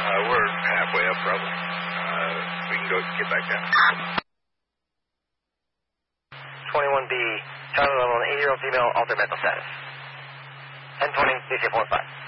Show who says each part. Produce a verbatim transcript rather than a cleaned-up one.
Speaker 1: Uh, we're halfway up, probably. Uh, we can go get back down.
Speaker 2: twenty-one B, Charlie level, an eighty-year-old female, altered mental status. ten twenty, D C four five.